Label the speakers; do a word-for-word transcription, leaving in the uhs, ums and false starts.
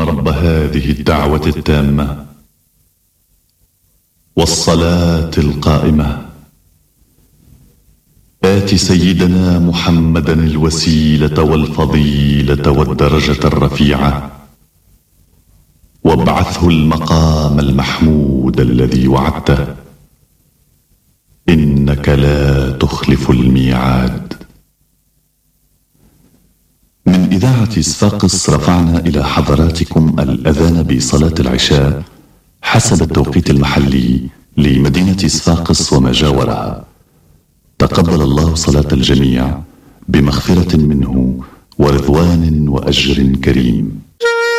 Speaker 1: رب هذه الدعوة التامة والصلاة القائمة آت سيدنا محمدا الوسيلة والفضيلة والدرجة الرفيعة وابعثه المقام المحمود الذي وعدته إنك لا تخلف الميعاد. من إذاعة صفاقس رفعنا إلى حضراتكم الأذان بصلاة العشاء حسب التوقيت المحلي لمدينة صفاقس وما جاورها. تقبل الله صلاة الجميع بمغفرة منه ورضوان وأجر كريم.